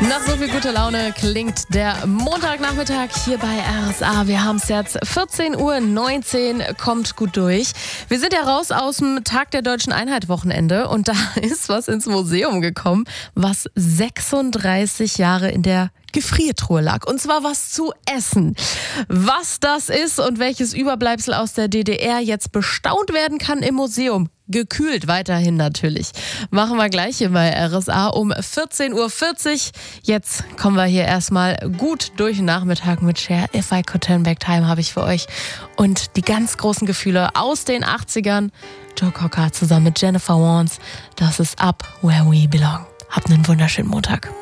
Nach so viel guter Laune klingt der Montagnachmittag hier bei RSA. Wir haben es jetzt 14:19 Uhr, kommt gut durch. Wir sind ja raus aus dem Tag der Deutschen Einheit Wochenende und da ist was ins Museum gekommen, was 36 Jahre in der Gefriertruhe lag. Und zwar was zu essen. Was das ist und welches Überbleibsel aus der DDR jetzt bestaunt werden kann im Museum. Gekühlt weiterhin natürlich. Machen wir gleich hier bei RSA um 14:40 Uhr. Jetzt kommen wir hier erstmal gut durch den Nachmittag mit Cher. If I Could Turn Back Time habe ich für euch. Und die ganz großen Gefühle aus den 80ern. Joe Cocker zusammen mit Jennifer Warnes. Das ist Up Where We Belong. Habt einen wunderschönen Montag.